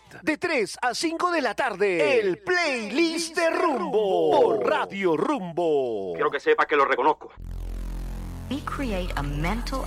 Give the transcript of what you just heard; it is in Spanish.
De 3 a 5 de la tarde, el playlist de Rumbo por Radio Rumbo. Quiero que sepa que lo reconozco. We create a mental